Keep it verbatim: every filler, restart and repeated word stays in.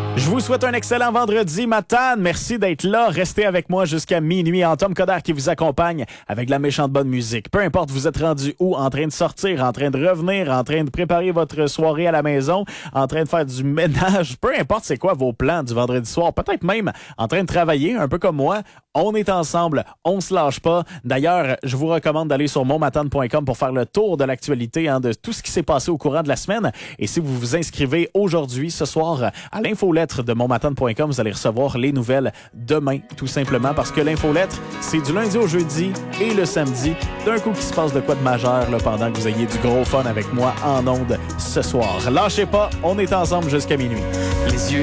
Je vous souhaite un excellent vendredi matin. Merci d'être là. Restez avec moi jusqu'à minuit. Antoine Coderre qui vous accompagne avec de la méchante bonne musique. Peu importe vous êtes rendu où, en train de sortir, en train de revenir, en train de préparer votre soirée à la maison, en train de faire du ménage, peu importe c'est quoi vos plans du vendredi soir, peut-être même en train de travailler, un peu comme moi. On est ensemble, on se lâche pas. D'ailleurs, je vous recommande d'aller sur monmatane point com pour faire le tour de l'actualité, hein, de tout ce qui s'est passé au courant de la semaine. Et si vous vous inscrivez aujourd'hui, ce soir, à l'infolettre de monmatane point com, vous allez recevoir les nouvelles demain, tout simplement, parce que l'infolettre, c'est du lundi au jeudi et le samedi. D'un coup, qui se passe de quoi de majeur là, pendant que vous ayez du gros fun avec moi en ondes ce soir. Lâchez pas, on est ensemble jusqu'à minuit. Les yeux